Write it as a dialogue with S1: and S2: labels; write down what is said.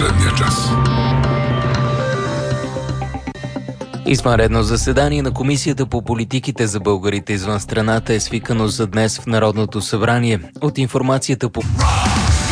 S1: последния час.
S2: Извънредно заседание на Комисията по политиките за българите извън страната е свикано за днес в Народното събрание. От информацията по